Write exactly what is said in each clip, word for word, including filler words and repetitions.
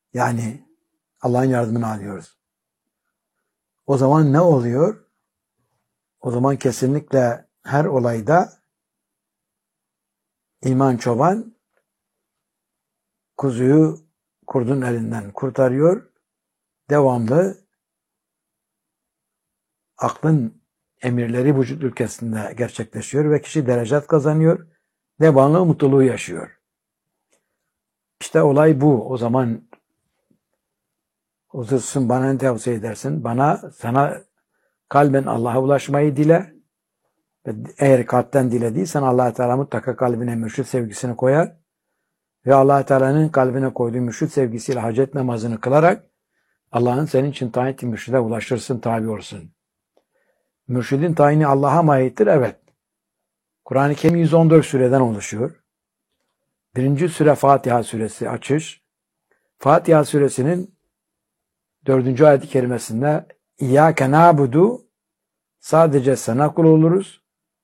Yani Allah'ın yardımını alıyoruz. O zaman ne oluyor? O zaman kesinlikle her olayda iman çoban kuzuyu kurdun elinden kurtarıyor. Devamlı aklın emirleri vücut ülkesinde gerçekleşiyor ve kişi derecat kazanıyor. Devamlı mutluluğu yaşıyor. İşte olay bu. O zaman huzursun, bana ne tavsiye edersin? Bana, sana kalben Allah'a ulaşmayı dile. Ve eğer kalpten dilediysen Allah Teala mutlaka kalbine mürşid sevgisini koyar. Ve Allah Teala'nın kalbine koyduğu mürşid sevgisiyle hacet namazını kılarak Allah'ın senin için tayin ettiği mürşide ulaşırsın, tabi olursun. Mürşidin tayini Allah'a mı aittir? Evet. Kur'an-ı Kerim yüz on dört sureden oluşuyor. Birinci süre Fatiha suresi, açış. Fatiha suresinin dördüncü ayet-i kerimesinde İyyâke nâbudu, sadece sana kul oluruz.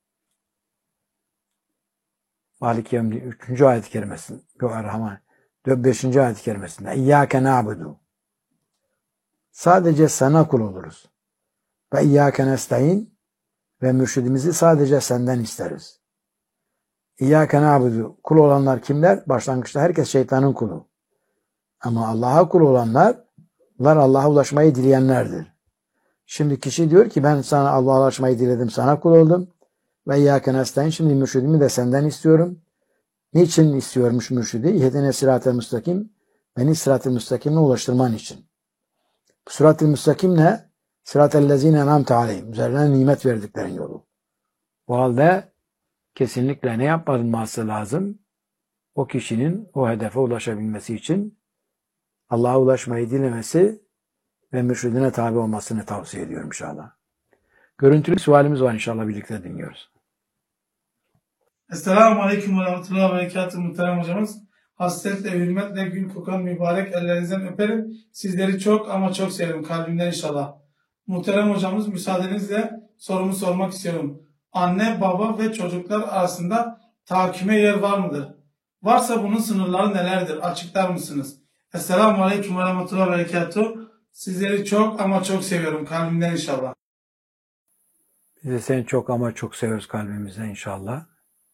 Maliki Yevmiddin üçüncü ayet-i kerimesinde, Rahman, beşinci ayet-i kerimesinde İyyâke nâbudu, sadece sana kul oluruz. Ve İyyâke nestaîn, ve mürşidimizi sadece senden isteriz. İyyâke nâbudu, kul olanlar kimler? Başlangıçta herkes şeytanın kulu. Ama Allah'a kul olanlar, bunlar Allah'a ulaşmayı dileyenlerdir. Şimdi kişi diyor ki ben sana Allah'a ulaşmayı diledim, sana kul oldum. Ve İyyâke nestaîn, şimdi mürşidimi de senden istiyorum. Niçin istiyormuş mürşidi? İhdine sırat-ı müstakim, beni sırat-ı müstakimle ulaştırman için. Bu sırat-ı müstakim ne? Sırat-ı lezîne en'amte aleyhim, üzerine nimet verdiklerin yolu. Bu halde kesinlikle ne yapılması lazım? O kişinin o hedefe ulaşabilmesi için Allah'a ulaşmayı dilemesi ve mürşidine tabi olmasını tavsiye ediyorum inşallah. Görüntülü sualimiz var, inşallah birlikte dinliyoruz. Esselamu Aleyküm ve Rahmetullahi ve Berekatuhu muhterem hocamız. Hasretle, hürmetle gül kokan mübarek ellerinizden öperim. Sizleri çok ama çok severim kalbimden inşallah. Muhterem hocamız, müsaadenizle sorumu sormak istiyorum. Anne, baba ve çocuklar arasında tahakküme yer var mıdır? Varsa bunun sınırları nelerdir? Açıklar mısınız? Esselamu Aleyküm ve Rahmetullahi ve Berekatuhu. Sizleri çok ama çok seviyorum kalbimden inşallah. Biz de seni çok ama çok seviyoruz kalbimizden inşallah.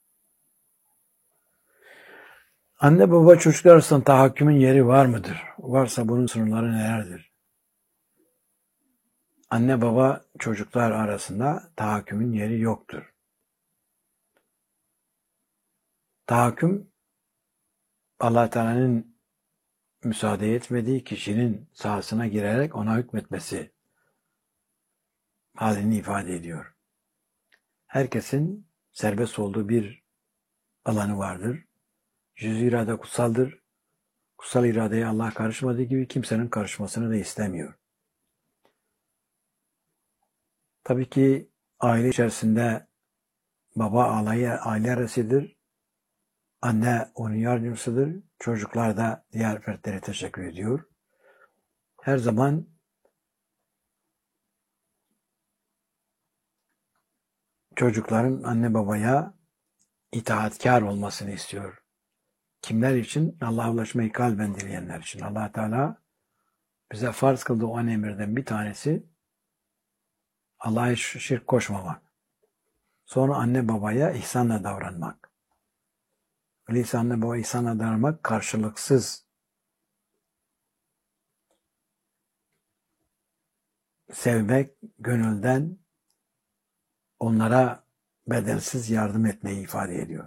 Anne baba çocuklar arasında tahakkümün yeri var mıdır? Varsa bunun sınırları nelerdir? Anne baba çocuklar arasında tahakkümün yeri yoktur. Tahakküm, Allah Teala'nın müsaade etmediği kişinin sahasına girerek ona hükmetmesi halini ifade ediyor. Herkesin serbest olduğu bir alanı vardır. Cüz-i irade kutsaldır. Kutsal iradeye Allah karışmadığı gibi kimsenin karışmasını da istemiyor. Tabii ki aile içerisinde baba aile, aile arasıdır. Anne onun yardımcısıdır. Çocuklar da diğer fertlere teşekkür ediyor. Her zaman çocukların anne babaya itaatkar olmasını istiyor. Kimler için? Allah'a ulaşmayı kalben dileyenler için. Allah Teala bize farz kıldığı on emirden bir tanesi Allah'a şirk koşmamak. Sonra anne babaya ihsanla davranmak. Öyleyse anne baba ihsanla davranmak karşılıksız sevmek, gönülden onlara bedelsiz yardım etmeyi ifade ediyor.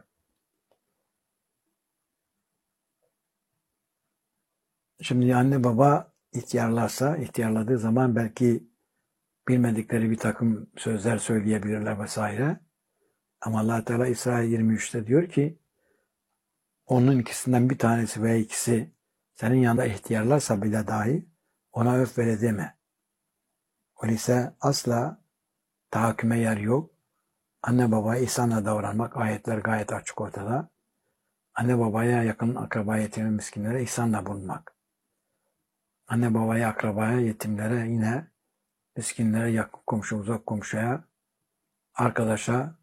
Şimdi anne baba ihtiyarlarsa, ihtiyarladığı zaman belki bilmedikleri bir takım sözler söyleyebilirler vesaire. Ama Allah Teala İsra yirmi üçte diyor ki onun ikisinden bir tanesi veya ikisi senin yanında ihtiyarlarsa bile dahi ona öf vere deme. Öyleyse asla tahakküme yer yok. Anne babaya ihsanla davranmak, ayetler gayet açık ortada. Anne babaya, yakın akraba, yetim ve miskinlere ihsanla bulunmak. Anne babaya, akrabaya, yetimlere, yine miskinlere, yakın komşu, uzak komşuya, arkadaşa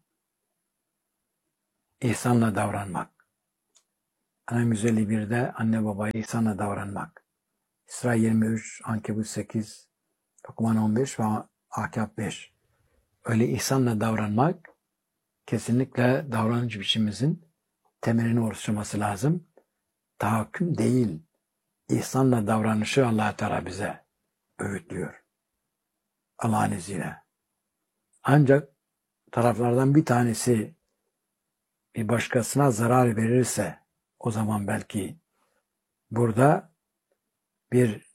ihsanla davranmak. Annem yüz elli birde anne babaya ihsanla davranmak. İsra yirmi üç, Ankebut sekiz, Lokman on beş ve Ahkaf beş. Öyle ihsanla davranmak kesinlikle davranış biçimimizin temelini oluşturması lazım. Tahakküm değil, ihsanla davranışı Allah Teala bize öğütlüyor. Allah'ın izniyle. Ancak taraflardan bir tanesi bir başkasına zarar verirse o zaman belki burada bir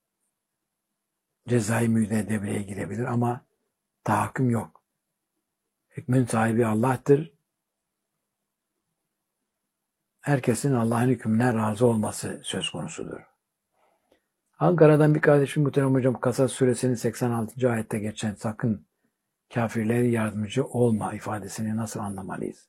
cezai müyde devreye girebilir ama tahakküm yok. Hükmün sahibi Allah'tır. Herkesin Allah'ın hükmüne razı olması söz konusudur. Ankara'dan bir kardeşim muhterem hocam Kasas suresinin seksen altıncı ayette geçen sakın kafirlere yardımcı olma ifadesini nasıl anlamalıyız?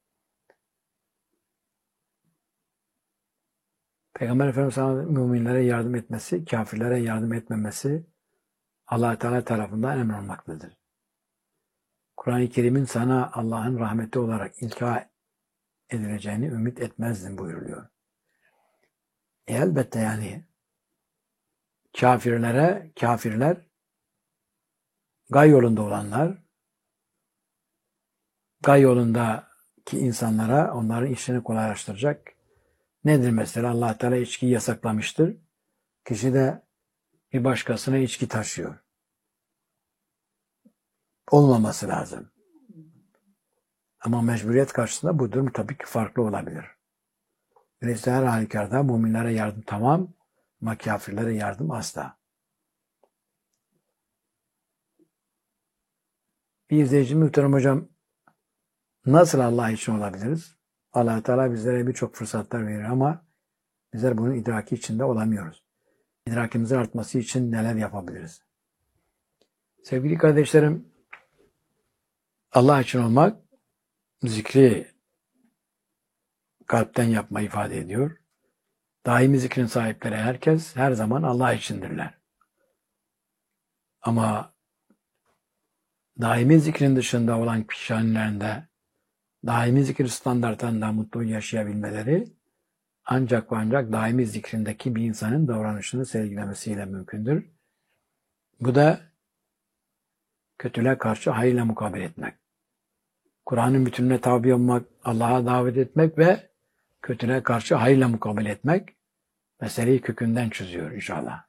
Peygamber Efendimiz müminlere yardım etmesi, kafirlere yardım etmemesi Allah Teala tarafından emrolunmaktadır. Kur'an-ı Kerim'in sana Allah'ın rahmeti olarak ilka edileceğini ümit etmezdin buyuruluyor. E elbette yani kafirlere, kafirler gay yolunda olanlar, gay yolundaki insanlara onların işini kolaylaştıracak. Nedir mesela? Allah Teala içkiyi yasaklamıştır. Kişi de bir başkasına içki taşıyor. Olmaması lazım. Ama mecburiyet karşısında bu durum tabii ki farklı olabilir. Öyleyse her halükarda müminlere yardım tamam ama kafirlere yardım asla. Bir izleyicim muhterem hocam nasıl Allah için olabiliriz? Allah Teala bizlere birçok fırsatlar verir ama bizler bunun idraki içinde olamıyoruz. İdrakimizin artması için neler yapabiliriz? Sevgili kardeşlerim, Allah için olmak zikri kalpten yapma ifade ediyor. Daimi zikrin sahipleri herkes her zaman Allah içindirler. Ama daimi zikrin dışında olan kişilerinde daimi zikir standartlarında mutlu yaşayabilmeleri ancak ve ancak daimi zikrindeki bir insanın davranışını sergilemesiyle mümkündür. Bu da kötülüğe karşı hayırla mukabele etmek. Kur'an'ın bütününe tabi olmak, Allah'a davet etmek ve kötülüğe karşı hayırla mukabele etmek meseleyi kökünden çözüyor inşallah.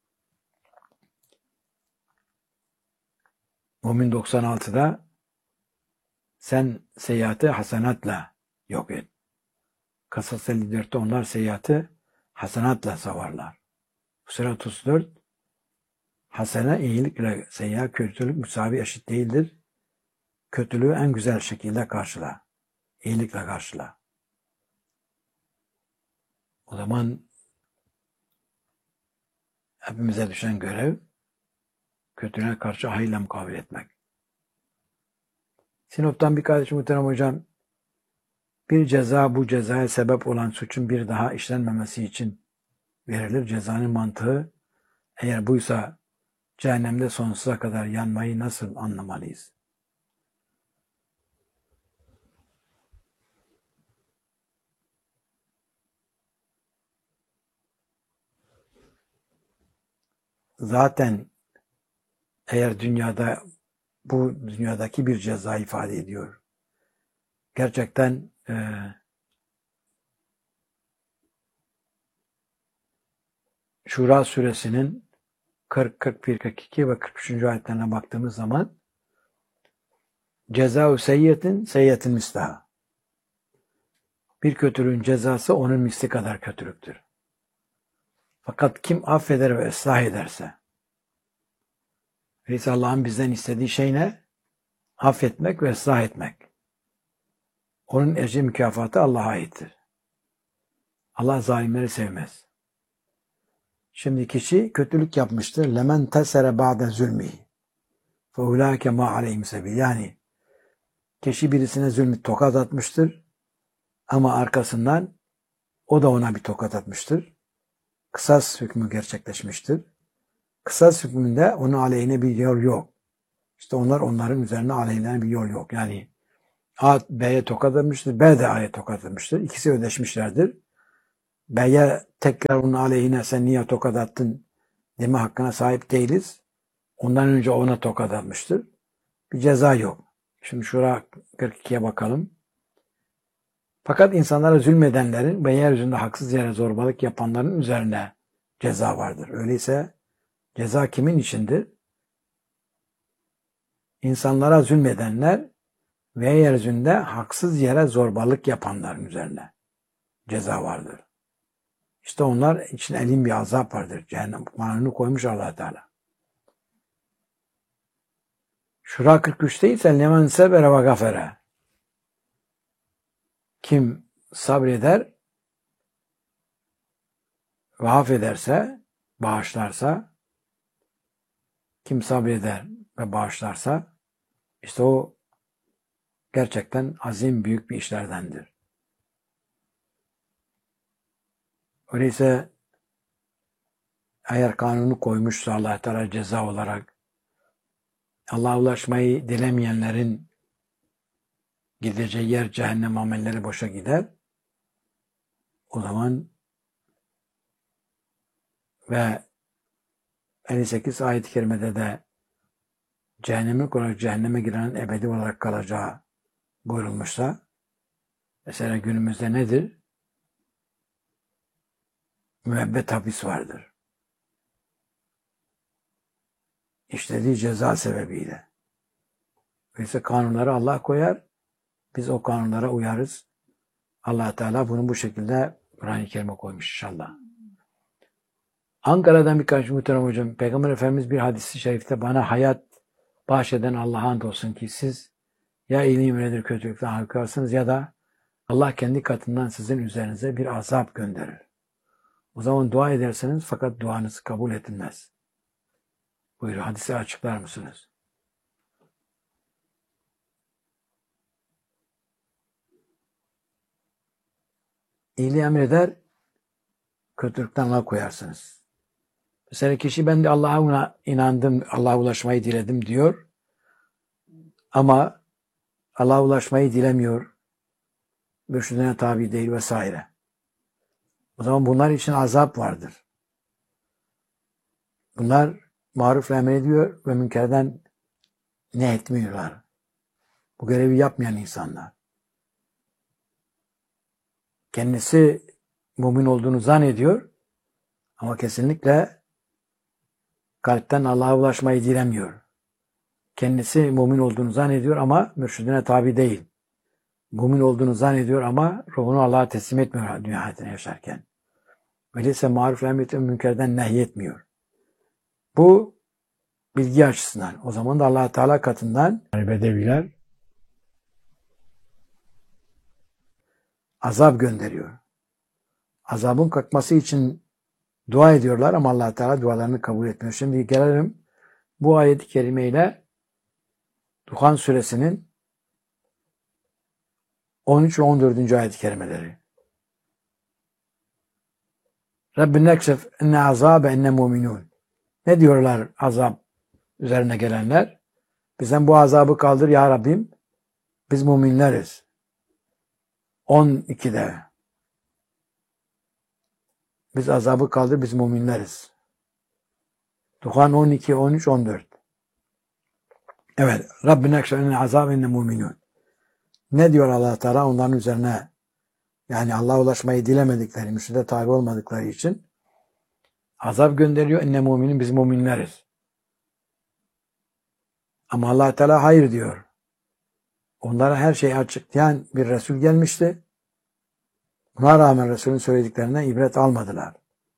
Mümin doksan altıda sen seyyiatı hasenatla yok et. Kasas elli dörtte onlar seyyiatı hasenatla savarlar. Fusıra otuz dört hasene iyilik ile seyyiat kötülük müsavi eşit değildir. Kötülüğü en güzel şekilde karşıla. İyilikle karşıla. O zaman hepimize düşen görev kötülüğe karşı hayırla mukabele etmek. Sinop'tan bir kardeşim muhterem hocam bir ceza bu cezaya sebep olan suçun bir daha işlenmemesi için verilir. Cezanın mantığı eğer buysa cehennemde sonsuza kadar yanmayı nasıl anlamalıyız? Zaten eğer dünyada bu dünyadaki bir ceza ifade ediyor. Gerçekten e, Şura suresinin kırk, kırk bir, kırk iki ve kırk üçüncü ayetlerine baktığımız zaman ceza-u seyyiyetin seyyiyetin mislaha. Bir kötülüğün cezası onun misli kadar kötülüktür. Fakat kim affeder ve ıslah ederse, Reis Allah'ın bizden istediği şey ne? Affetmek ve ıslah etmek. Onun ecri mükafatı Allah'a aittir. Allah zalimleri sevmez. Şimdi kişi kötülük yapmıştır. Lemen tesere ba'de zulmihi. Fe ulâke mâ aleyhim sebil. Yani kişi birisine zulmü tokat atmıştır. Ama arkasından o da ona bir tokat atmıştır. Kısas hükmü gerçekleşmiştir. Kısas hükmünde onun aleyhine bir yol yok. İşte onlar onların üzerine aleyhine bir yol yok. Yani A B'ye tokat atmıştır, B de A'ya tokat atmıştır. İkisi ödeşmişlerdir. Beye tekrar onun aleyhine sen niye tokat attın deme hakkına sahip değiliz. Ondan önce ona tokat atmıştır. Bir ceza yok. Şimdi Şura kırk ikiye bakalım. Fakat insanlara zulmedenlerin ve yeryüzünde haksız yere zorbalık yapanların üzerine ceza vardır. Öyleyse ceza kimin içindir? İnsanlara zulmedenler ve yeryüzünde haksız yere zorbalık yapanların üzerine ceza vardır. İşte onlar için elin bir azap vardır. Cehennem kanunu koymuş Allah Teala. Şura kırk üçte ise lemen sebere ve gafere. Kim sabreder ve affederse, bağışlarsa, kim sabreder ve bağışlarsa, işte o gerçekten azim büyük bir işlerdendir. Öyleyse eğer kanunu koymuşsa Allah Teala ceza olarak Allah'a ulaşmayı dilemeyenlerin gideceği yer cehennem, amelleri boşa gider. O zaman ve elli sekiz ayet-i kerimede de cehennemlik olarak cehenneme girenin ebedi olarak kalacağı buyurulmuşsa, mesela günümüzde nedir? Müebbet hapis vardır. İşlediği ceza sebebiyle. Öyleyse kanunları Allah koyar, biz o kanunlara uyarız. Allah Teala bunu bu şekilde Kur'an-ı Kerim'e koymuş inşallah. Ankara'dan birkaç muhterem hocam, Peygamber Efendimiz bir hadis-i şerifte bana hayat bahşeden Allah'a andolsun ki siz ya iyiliği emredir kötülükten halkarsınız ya da Allah kendi katından sizin üzerinize bir azap gönderir. O zaman dua ederseniz fakat duanız kabul edilmez. Buyurun, hadisi açıklar mısınız? İyiliği emreder, kötülükten Allah koyarsınız. Mesela kişi ben de Allah'a inandım, Allah'a ulaşmayı diledim diyor. Ama Allah'a ulaşmayı dilemiyor. Mürşidine tabi değil vesaire. O zaman bunlar için azap vardır. Bunlar marufla emrediyor ve münkerden ne etmiyorlar. Bu görevi yapmayan insanlar. Kendisi mümin olduğunu zannediyor ama kesinlikle kalpten Allah'a ulaşmayı dilemiyor. Kendisi mümin olduğunu zannediyor ama mürşidine tabi değil. Mümin olduğunu zannediyor ama ruhunu Allah'a teslim etmiyor dünya hayatını yaşarken. Öyleyse marufla emrediyor, münkerden nehyetmiyor. Bu bilgi açısından. O zaman da Allah Teala katından yani bedeviler azap gönderiyor. Azabın kalkması için dua ediyorlar ama Allah Teala dualarını kabul etmiyor. Şimdi gelelim bu ayet-i kerimeyle Duhan suresinin on üç ve on dördüncü ayet-i kerimeleri. Rabbin ekşef enne azabe enne mu'minun. Ne diyorlar azap üzerine gelenler? Bizden bu azabı kaldır ya Rabbim. Biz müminleriz. on ikide. Biz azabı kaldır, biz müminleriz. Duhan on iki, on üç, on dört. Evet. Rabbin ekşef enne azabe enne mu'minun. Ne diyor Allah Teala onların üzerine? Yani Allah'a ulaşmayı dilemedikleri, mürşide tabi olmadıkları için azap gönderiyor. Enne müminin, biz müminleriz. Ama Allah Teala hayır diyor. Onlara her şeyi açıklayan bir Resul gelmişti. Buna rağmen Resul'ün söylediklerinden ibret almadılar.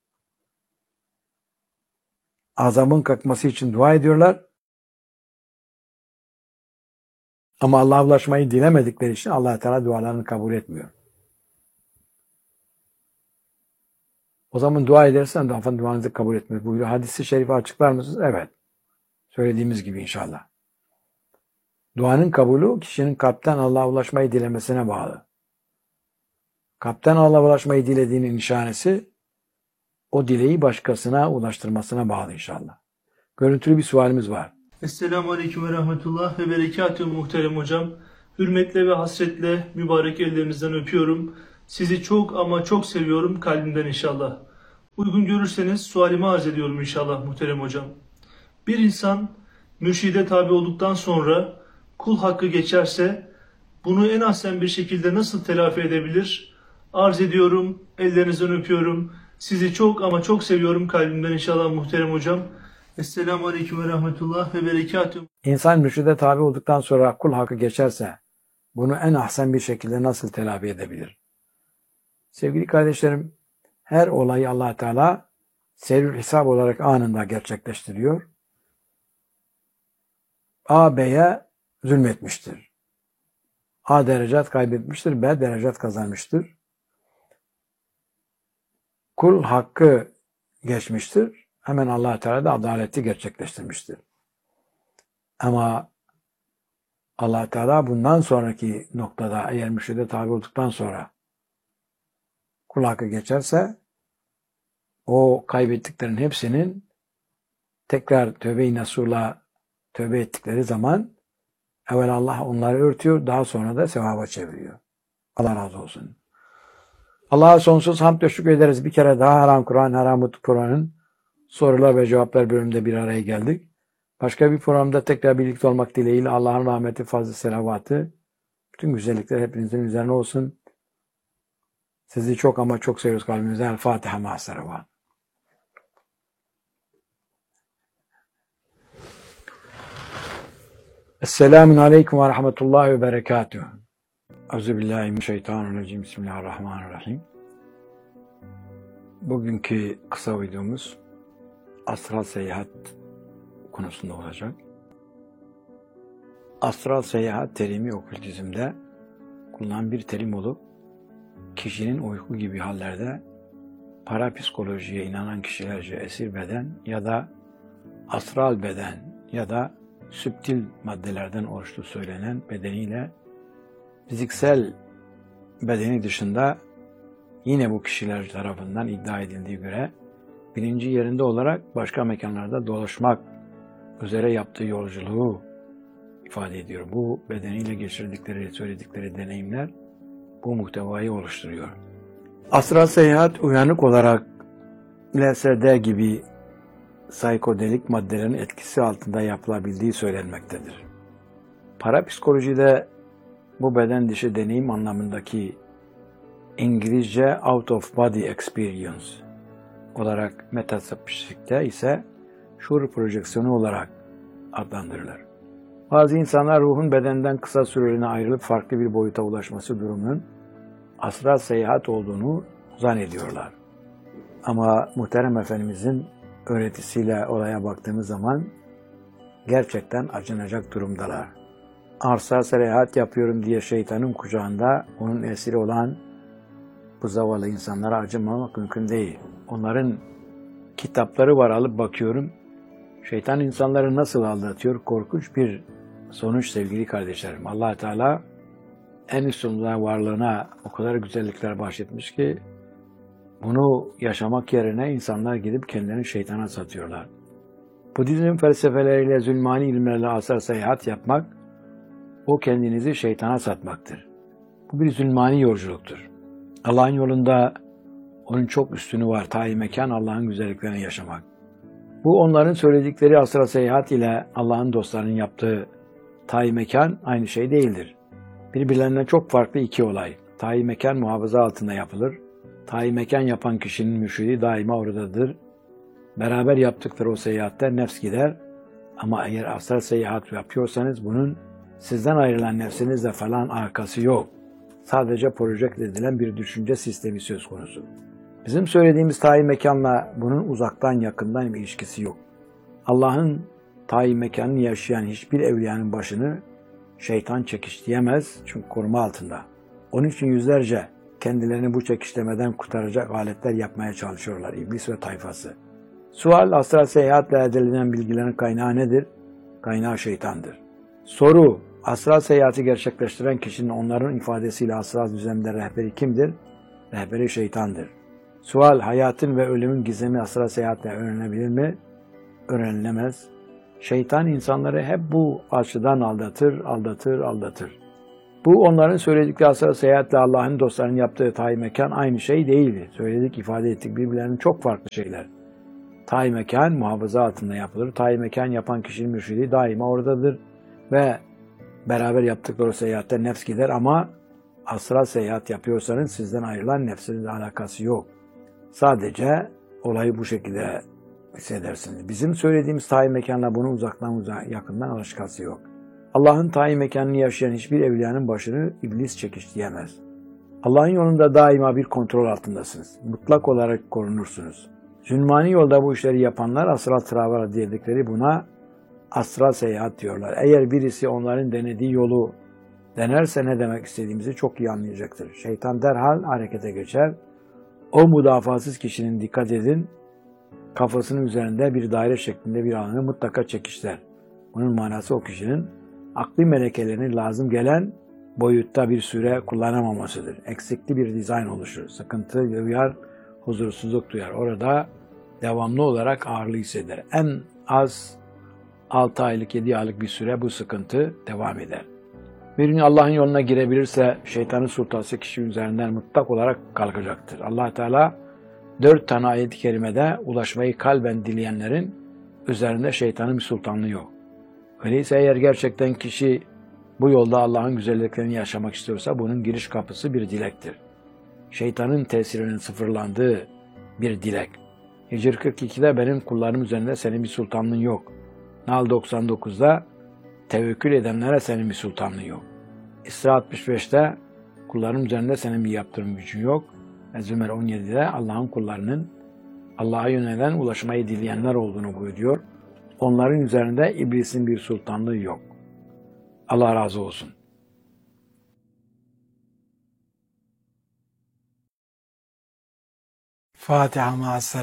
Azabın kalkması için dua ediyorlar. Ama Allah'a ulaşmayı dilemedikleri için Allah Teala dualarını kabul etmiyor. O zaman dua edersen de affan duanızı kabul etmiyor. Buyuruyor. Hadis-i şerifi açıklar mısınız? Evet. Söylediğimiz gibi inşallah. Duanın kabulü kişinin kalpten Allah'a ulaşmayı dilemesine bağlı. Kalpten Allah'a ulaşmayı dilediğinin nişanesi o dileği başkasına ulaştırmasına bağlı inşallah. Görüntülü bir sualimiz var. Esselamu Aleyküm ve Rahmetullah ve Berekatuhu muhterem hocam. Hürmetle ve hasretle mübarek ellerinizden öpüyorum. Sizi çok ama çok seviyorum kalbimden inşallah. Uygun görürseniz sualimi arz ediyorum inşallah muhterem hocam. Bir insan mürşide tabi olduktan sonra kul hakkı geçerse bunu en ahsen bir şekilde nasıl telafi edebilir? Arz ediyorum, ellerinizden öpüyorum. Sizi çok ama çok seviyorum kalbimden inşallah muhterem hocam. Esselamu Aleyküm ve Rahmetullah ve Berekatuhu. İnsan mürşide tabi olduktan sonra kul hakkı geçerse bunu en ahsen bir şekilde nasıl telafi edebilir? Sevgili kardeşlerim, her olayı Allah Teala seyrül hesap olarak anında gerçekleştiriyor. A, B'ye zulmetmiştir. A derecat kaybetmiştir, B derecat kazanmıştır. Kul hakkı geçmiştir. Hemen Allah Teala da adaleti gerçekleştirmiştir. Ama Allah Teala bundan sonraki noktada eğer mürşide tabi olduktan sonra kul hakkı geçerse o kaybettiklerin hepsinin tekrar tövbe-i nasuhla tövbe ettikleri zaman evvel Allah onları örtüyor, daha sonra da sevaba çeviriyor. Allah razı olsun. Allah'a sonsuz hamd ve şükür ederiz. Bir kere daha Haram Kur'an, Haramut Kur'an'ın sorular ve cevaplar bölümünde bir araya geldik. Başka bir programda tekrar birlikte olmak dileğiyle Allah'ın rahmeti, fazla selavatı, bütün güzellikler hepinizin üzerine olsun. Sizi çok ama çok seviyoruz kalbimizden. El Fatiha ma'as-selavat. Esselamun Aleyküm ve Rahmetullahi ve Berekatuhu. Euzubillahimineşşeytanirracim. Bismillahirrahmanirrahim. Bugünkü kısa videomuz astral seyahat konusunda olacak. Astral seyahat terimi okültizmde kullanılan bir terim olup kişinin uyku gibi hallerde parapsikolojiye inanan kişilerce esir beden ya da astral beden ya da süptil maddelerden oluştuğu söylenen bedeniyle fiziksel bedeni dışında yine bu kişiler tarafından iddia edildiği göre bilinci yerinde olarak başka mekanlarda dolaşmak üzere yaptığı yolculuğu ifade ediyor. Bu bedeniyle geçirdikleri, söyledikleri deneyimler bu muhtevayı oluşturuyor. Astral seyahat uyanık olarak L S D gibi psikodelik maddelerin etkisi altında yapılabildiği söylenmektedir. Parapsikolojide bu beden dışı deneyim anlamındaki İngilizce out of body experience olarak metafizikte ise şuur projeksiyonu olarak adlandırılır. Bazı insanlar ruhun bedenden kısa süreliğine ayrılıp farklı bir boyuta ulaşması durumunun astral seyahat olduğunu zannediyorlar. Ama Muhterem Efendimizin öğretisiyle olaya baktığımız zaman gerçekten acınacak durumdalar. Astral seyahat yapıyorum diye şeytanın kucağında onun esiri olan bu zavallı insanlara acımamak mümkün değil. Onların kitapları var, alıp bakıyorum. Şeytan insanları nasıl aldatıyor? Korkunç bir sonuç sevgili kardeşlerim. Allah Teala en üstünde varlığına o kadar güzellikler bahşetmiş ki bunu yaşamak yerine insanlar gidip kendilerini şeytana satıyorlar. Budizm felsefeleriyle, zulmani ilimlerle astral seyahat yapmak, o kendinizi şeytana satmaktır. Bu bir zulmani yolculuktur. Allah'ın yolunda onun çok üstünü var. Ta-i mekan Allah'ın güzelliklerini yaşamak. Bu onların söyledikleri astral seyahat ile Allah'ın dostlarının yaptığı ta-i mekan aynı şey değildir. Birbirlerinden çok farklı iki olay. Ta-i mekan muhafaza altında yapılır. Ta-i mekan yapan kişinin mürşidi daima oradadır. Beraber yaptıkları o seyahatte nefs gider. Ama eğer astral seyahat yapıyorsanız bunun sizden ayrılan nefsinizle falan alakası yok. Sadece projekte edilen bir düşünce sistemi söz konusu. Bizim söylediğimiz ta-i mekanla bunun uzaktan yakından bir ilişkisi yok. Allah'ın ta-i mekanını yaşayan hiçbir evliyanın başını şeytan çekişleyemez çünkü koruma altında. Onun için yüzlerce kendilerini bu çekişlemeden kurtaracak aletler yapmaya çalışıyorlar iblis ve tayfası. Sual, astral seyahatle elde edilen bilgilerin kaynağı nedir? Kaynağı şeytandır. Soru, astral seyahati gerçekleştiren kişinin onların ifadesiyle astral düzlemde rehberi kimdir? Rehberi şeytandır. Sual, hayatın ve ölümün gizemi astral seyahatle öğrenebilir mi? Öğrenilemez. Şeytan insanları hep bu açıdan aldatır, aldatır, aldatır. Bu onların söyledikleri asra seyahatle Allah'ın dostlarının yaptığı tayi mekan aynı şey değildi. Söyledik, ifade ettik, birbirlerinin çok farklı şeyler. Tayi mekan muhafaza altında yapılır. Tayi mekan yapan kişinin mürşidi daima oradadır ve beraber yaptıkları seyahatte nefs gider ama asra seyahat yapıyorsanız sizden ayrılan nefsinizle alakası yok. Sadece olayı bu şekilde hissedersiniz. Bizim söylediğimiz tayi mekanla bunun uzaktan uzağa, yakından alakası yok. Allah'ın tayin mekanını yaşayan hiçbir evliyanın başını iblis çekişleyemez. Allah'ın yolunda daima bir kontrol altındasınız. Mutlak olarak korunursunuz. Zülmani yolda bu işleri yapanlar asral travara diyedikleri buna asral seyahat diyorlar. Eğer birisi onların denediği yolu denerse ne demek istediğimizi çok iyi anlayacaktır. Şeytan derhal harekete geçer. O müdafasız kişinin, dikkat edin, kafasının üzerinde bir daire şeklinde bir alanı mutlaka çekişler. Bunun manası o kişinin akli melekelerini lazım gelen boyutta bir süre kullanamamasıdır. Eksikli bir dizayn oluşur. Sıkıntı duyar, huzursuzluk duyar. Orada devamlı olarak ağırlığı hisseder. En az altı aylık, yedi aylık bir süre bu sıkıntı devam eder. Bir gün Allah'ın yoluna girebilirse şeytanın sultası kişi üzerinden mutlak olarak kalkacaktır. Allah Teala dört tane ayet-i kerimede ulaşmayı kalben dileyenlerin üzerinde şeytanın bir sultanlığı yok. Öyleyse eğer gerçekten kişi bu yolda Allah'ın güzelliklerini yaşamak istiyorsa bunun giriş kapısı bir dilektir. Şeytanın tesirinin sıfırlandığı bir dilek. Hicr kırk ikide benim kullarım üzerinde senin bir sultanlığın yok. Nahl doksan dokuzda tevekkül edenlere senin bir sultanlığın yok. İsra altmış beşte kullarım üzerinde senin bir yaptırım gücün yok. Ve Zümer on yedide Allah'ın kullarının Allah'a yönelen ulaşmayı dileyenler olduğunu buyuruyor. Onların üzerinde iblisin bir sultanlığı yok. Allah razı olsun. Fatiha ma'as